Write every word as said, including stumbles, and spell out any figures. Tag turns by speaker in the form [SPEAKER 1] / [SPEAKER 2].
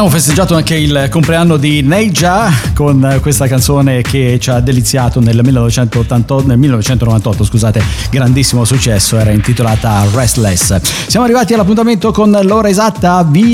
[SPEAKER 1] abbiamo festeggiato anche il compleanno di Neija con questa canzone che ci ha deliziato nel millenovecentottantotto, nel millenovecentonovantotto, scusate, grandissimo successo, era intitolata Restless. Siamo arrivati all'appuntamento con l'ora esatta, via